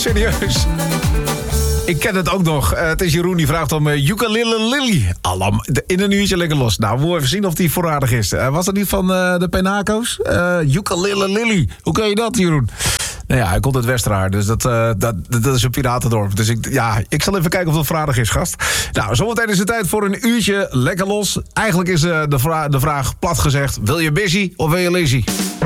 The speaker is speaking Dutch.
serieus. Ik ken het ook nog. Het is Jeroen die vraagt om Ukulele Lily. In een uurtje lekker los. Nou, we moeten even zien of die voorradig is. Was dat niet van de Penaco's? Ukulele Lily. Hoe ken je dat, Jeroen? Nou ja, hij komt uit Westerhaar, dus dat is een piratendorp. Dus ik zal even kijken of dat voorradig is, gast. Nou, zometeen is het tijd voor een uurtje lekker los. Eigenlijk is de vraag plat gezegd: wil je busy of wil je lazy?